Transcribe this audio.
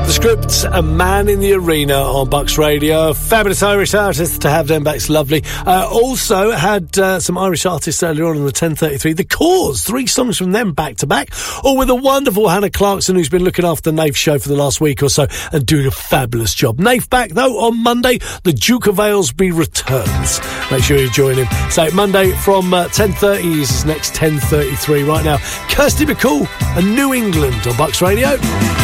The Script, A Man in the Arena on Bucks Radio. Fabulous Irish artists to have them back. It's lovely. Also had some Irish artists earlier on in the 10:33. The Cause, 3 songs from them back to back. All with the wonderful Hannah Clarkson, who's been looking after the Nath show for the last week or so and doing a fabulous job. Nath back, though, on Monday. The Duke of Aylesbury returns. Make sure you join him. So Monday from 10:30 is his next 10:33. Right now, Kirsty McCall and New England on Bucks Radio.